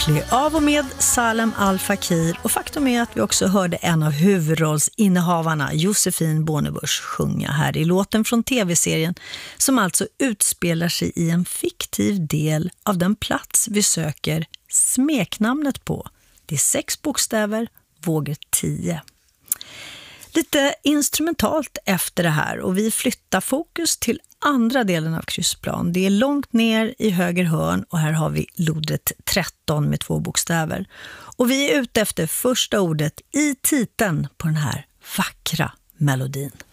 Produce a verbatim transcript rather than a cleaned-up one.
Klä av och med Salem Al Fakir, och faktum är att vi också hörde en av huvudrollsinnehavarna, Josefin Bornebusch, sjunga här i låten från tv-serien som alltså utspelar sig i en fiktiv del av den plats vi söker smeknamnet på. Det är sex bokstäver, vågor tio. Lite instrumentalt efter det här, och vi flyttar fokus till andra delen av kryssplan. Det är långt ner i höger hörn och här har vi lodret tretton med två bokstäver. Och vi är ute efter första ordet i titeln på den här vackra melodin.